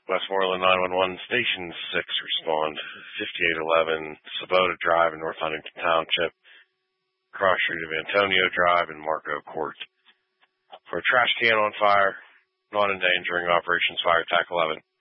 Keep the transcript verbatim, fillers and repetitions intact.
Westmoreland nine one one, Station six, respond. fifty-eight eleven, Sabota Drive in North Huntington Township, cross street of Antonio Drive in Marco Court. For a trash can on fire, non-endangering operations, fire attack eleven.